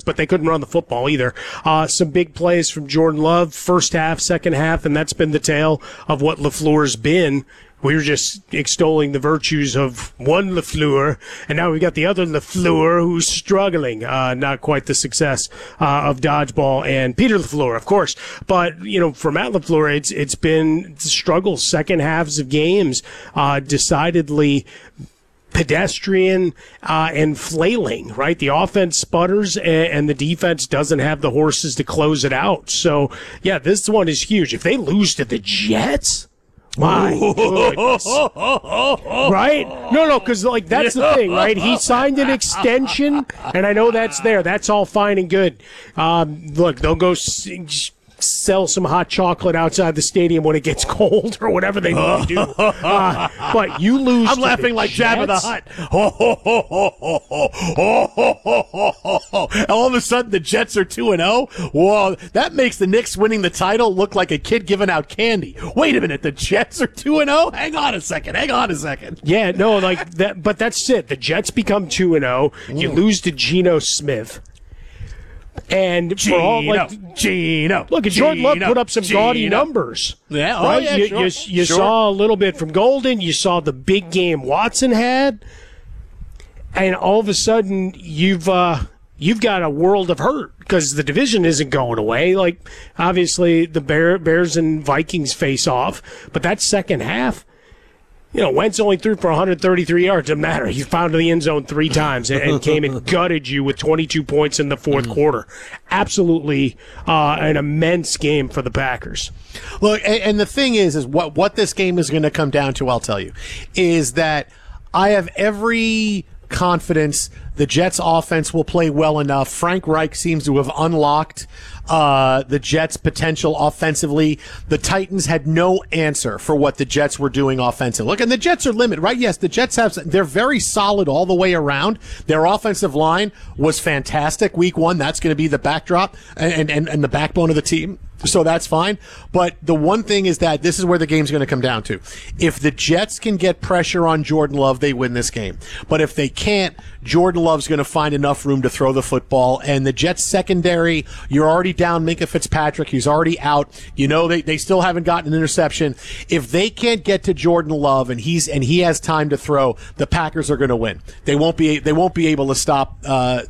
but they couldn't run the football either. Some big plays from Jordan Love, first half, second half, and that's been the tale of what LaFleur's been. We were just extolling the virtues of one LaFleur, and now we've got the other LaFleur who's struggling. Not quite the success of Dodgeball and Peter LaFleur, of course. But, for Matt LaFleur, it's been struggles, second halves of games, decidedly pedestrian and flailing, right? The offense sputters and the defense doesn't have the horses to close it out. So, yeah, this one is huge. If they lose to the Jets... My goodness. Right? No, because that's the thing, right? He signed an extension, and I know that's there. That's all fine and good. Look, they'll go sell some hot chocolate outside the stadium when it gets cold or whatever they need to do. But you lose. I'm laughing like Jabba the Hutt. All of a sudden, the Jets are 2-0. Whoa, that makes the Knicks winning the title look like a kid giving out candy. Wait a minute, the Jets are 2-0? Hang on a second. Yeah, no, like that. But that's it. The Jets become 2-0. You lose to Geno Smith. And for all Geno. Look, Jordan Love put up some gaudy numbers. Yeah, right? Yeah, you saw a little bit from Golden. You saw the big game Watson had, and all of a sudden you've got a world of hurt because the division isn't going away. Like obviously the Bears and Vikings face off, but that second half. Wentz only threw for 133 yards. Doesn't matter. He found the end zone 3 times and came and gutted you with 22 points in the fourth quarter. Absolutely an immense game for the Packers. Look, and the thing is what this game is going to come down to, I'll tell you, is that I have every confidence the Jets' offense will play well enough. Frank Reich seems to have unlocked the Jets' potential offensively. The Titans had no answer for what the Jets were doing offensively. Look, and the Jets are limited, right? Yes, the Jets they're very solid all the way around. Their offensive line was fantastic week 1. That's going to be the backdrop and the backbone of the team. So that's fine. But the one thing is that this is where the game's going to come down to. If the Jets can get pressure on Jordan Love, they win this game. But if they can't, Jordan Love's going to find enough room to throw the football. And the Jets secondary, you're already down Minkah Fitzpatrick. He's already out. They still haven't gotten an interception. If they can't get to Jordan Love and he has time to throw, the Packers are going to win. They won't be able to stop. The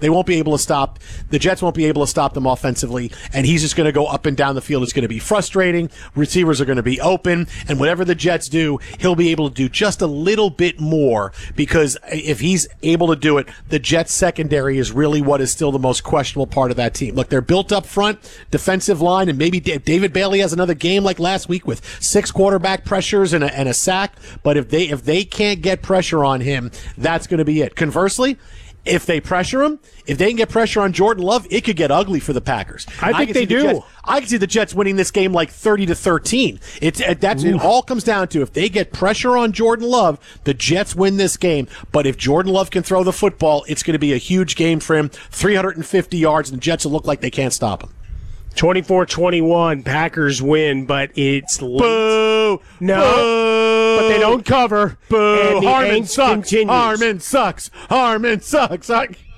Jets won't be able to stop them offensively. And he's just going to go up and down the field. It's going to be frustrating. Receivers are going to be open, and whatever the Jets do, he'll be able to do just a little bit more, because if he's able to do it, the Jets secondary is really what is still the most questionable part of that team. Look, they're built up front, defensive line, and maybe David Bailey has another game like last week with 6 quarterback pressures and a sack, but if they can't get pressure on him, that's going to be it. Conversely, if they pressure him, if they can get pressure on Jordan Love, it could get ugly for the Packers. I think they do. I can see the Jets winning this game like 30-13. It all comes down to if they get pressure on Jordan Love, the Jets win this game. But if Jordan Love can throw the football, it's going to be a huge game for him. 350 yards, and the Jets will look like they can't stop him. 24-21, Packers win, but it's late. Boo! No, boo! But they don't cover. Boo! And the Harmon sucks. Continues. Harmon sucks.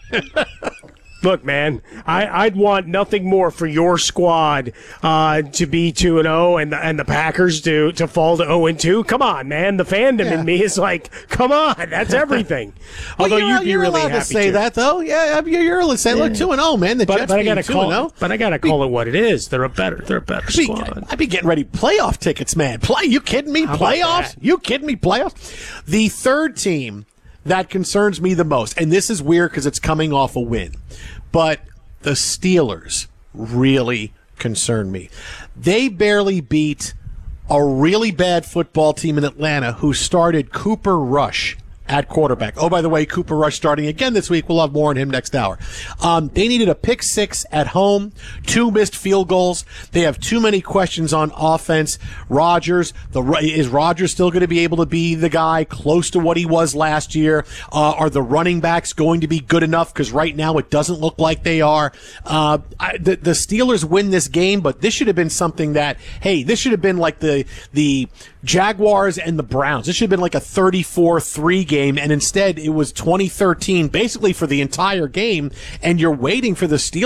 Look, man, I'd want nothing more for your squad to be 2-0 and the Packers to fall to 0-2. Come on, man. The fandom in me is like, come on, that's everything. Well, Although you'd be you're really allowed happy to say that, though. Yeah, you're allowed to say, look, 2-0, man. The Jets being 2-0. But I gotta call it what it is. They're a better squad. I'd be getting ready playoff tickets, man. You kidding me? Playoffs? You kidding me? Playoffs? The third team that concerns me the most, and this is weird because it's coming off a win, but the Steelers really concern me. They barely beat a really bad football team in Atlanta who started Cooper Rush at quarterback. Oh, by the way, Cooper Rush starting again this week. We'll have more on him next hour. They needed a pick 6 at home, 2 missed field goals. They have too many questions on offense. Is Rodgers still going to be able to be the guy close to what he was last year? Are the running backs going to be good enough? Because right now it doesn't look like they are. The Steelers win this game, but this should have been something that, hey, this should have been like the Jaguars and the Browns. This should have been like a 34-3 game, and instead it was 20-13 basically for the entire game, and you're waiting for the Steelers